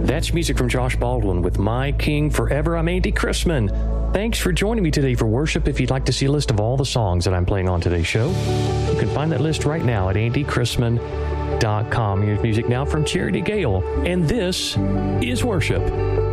That's music from Josh Baldwin with My King Forever. I'm Andy Chrisman. Thanks for joining me today for worship. If you'd like to see a list of all the songs that I'm playing on today's show, you can find that list right now at andychrisman.com. Here's music now from Charity Gale, and this is worship.